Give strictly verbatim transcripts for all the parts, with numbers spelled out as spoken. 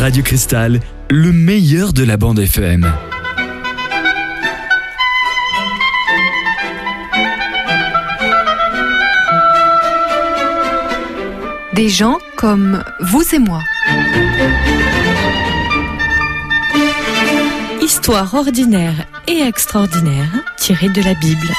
Radio Cristal, le meilleur de la bande F M. Des gens comme vous et moi. Histoire ordinaire et extraordinaire tirée de la Bible.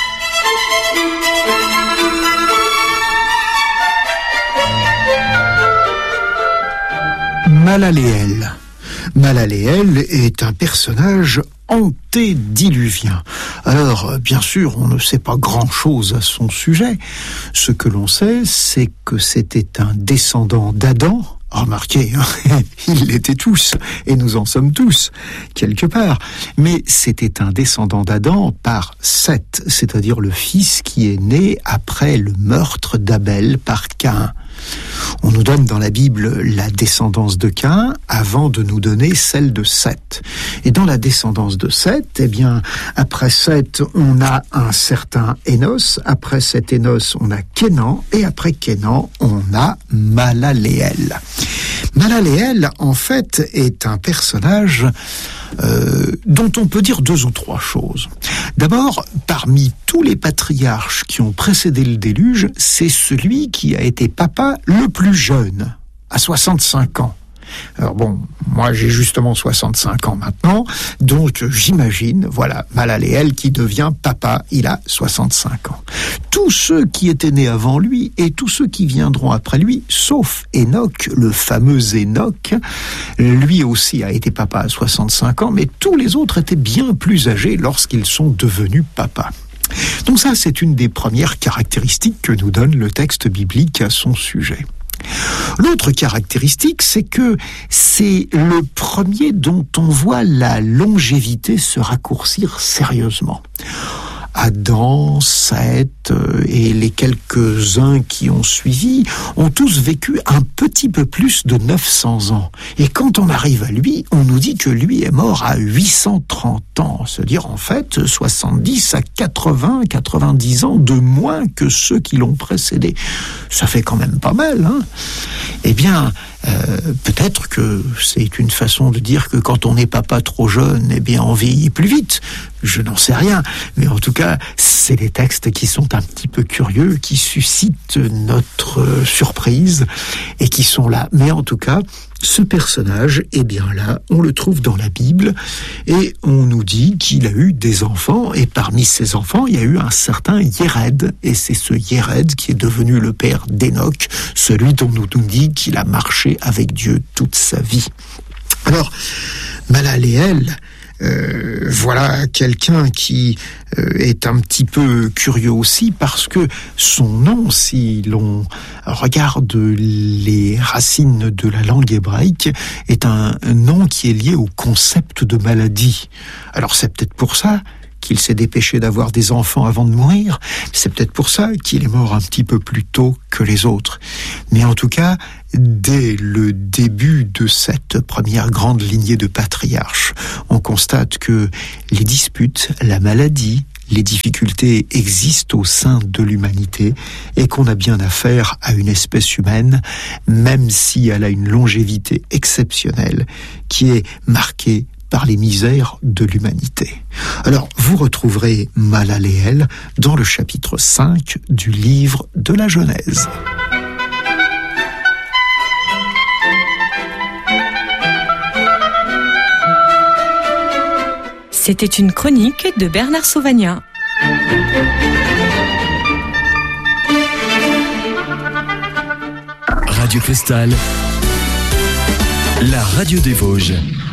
Malaléel. Malaléel est un personnage antédiluvien. Alors, bien sûr, on ne sait pas grand-chose à son sujet. Ce que l'on sait, c'est que c'était un descendant d'Adam. Remarquez, hein, ils l'étaient tous, et nous en sommes tous, quelque part. Mais c'était un descendant d'Adam par Seth, c'est-à-dire le fils qui est né après le meurtre d'Abel par Caïn. On nous donne dans la Bible la descendance de Caïn avant de nous donner celle de Seth. Et dans la descendance de Seth, eh bien, après Seth, on a un certain Énos, après cet Énos, on a Kénan, et après Kénan, on a Malaléel. Malaléel, en fait, est un personnage euh, dont on peut dire deux ou trois choses. D'abord, parmi tous les patriarches qui ont précédé le déluge, c'est celui qui a été papa le plus jeune, à soixante-cinq ans. Alors bon, moi j'ai justement soixante-cinq ans maintenant, donc j'imagine, voilà, Malaléel qui devient papa, il a soixante-cinq ans. Tous ceux qui étaient nés avant lui et tous ceux qui viendront après lui, sauf Enoch, le fameux Enoch, lui aussi a été papa à soixante-cinq ans, mais tous les autres étaient bien plus âgés lorsqu'ils sont devenus papas. Donc ça, c'est une des premières caractéristiques que nous donne le texte biblique à son sujet. L'autre caractéristique, c'est que c'est le premier dont on voit la longévité se raccourcir sérieusement. Adam, Seth et les quelques-uns qui ont suivi ont tous vécu un petit peu plus de neuf cents ans. Et quand on arrive à lui, on nous dit que lui est mort à huit cent trente ans. C'est-à-dire en fait soixante-dix à quatre-vingts, quatre-vingt-dix ans de moins que ceux qui l'ont précédé. Ça fait quand même pas mal, hein ? Eh bien, euh, peut-être que c'est une façon de dire que quand on n'est papa trop jeune, eh bien on vieillit plus vite. Je n'en sais rien, mais en tout cas, c'est des textes qui sont un petit peu curieux, qui suscitent notre surprise et qui sont là. Mais en tout cas, ce personnage, eh bien là, on le trouve dans la Bible et on nous dit qu'il a eu des enfants et parmi ces enfants, il y a eu un certain Yéred et c'est ce Yéred qui est devenu le père d'Enoch, celui dont on nous dit qu'il a marché avec Dieu toute sa vie. Alors, Malaléel, Euh, voilà quelqu'un qui euh, est un petit peu curieux aussi parce que son nom, si l'on regarde les racines de la langue hébraïque, est un nom qui est lié au concept de maladie. Alors c'est peut-être pour ça qu'il s'est dépêché d'avoir des enfants avant de mourir. C'est peut-être pour ça qu'il est mort un petit peu plus tôt que les autres. Mais en tout cas, dès le début de cette première grande lignée de patriarches, on constate que les disputes, la maladie, les difficultés existent au sein de l'humanité et qu'on a bien affaire à une espèce humaine, même si elle a une longévité exceptionnelle qui est marquée par les misères de l'humanité. Alors, vous retrouverez Malaléel dans le chapitre cinq du livre de la Genèse. C'était une chronique de Bernard Sauvagnat. Radio Cristal, la radio des Vosges.